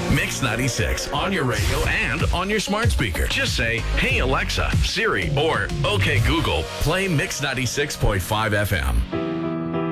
Mix 96 on your radio and on your smart speaker. Just say, "Hey Alexa, Siri," or "Okay Google, play Mix 96.5 FM."